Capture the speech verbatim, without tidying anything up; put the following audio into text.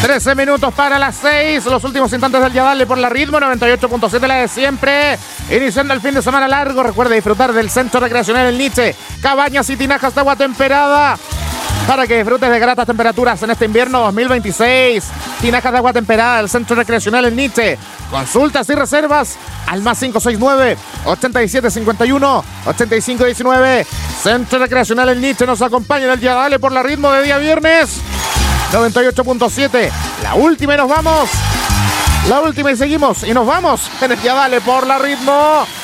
trece minutos para las seis. Los últimos instantes del Ya Dale por la Ritmo noventa y ocho punto siete, la de siempre. Iniciando el fin de semana largo. Recuerde disfrutar del Centro Recreacional El Niche. Cabañas y tinajas de agua temperada, para que disfrutes de gratas temperaturas en este invierno dos mil veintiséis. Tinajas de agua temperada del Centro Recreacional El Niche. Consultas y reservas al más cinco seis nueve, ochenta y siete cincuenta y uno, ochenta y cinco diecinueve. Centro Recreacional El Niche nos acompaña en el Ya Dale por la Ritmo de día viernes noventa y ocho punto siete. La última y nos vamos. La última y seguimos y nos vamos en el Ya Dale por la Ritmo.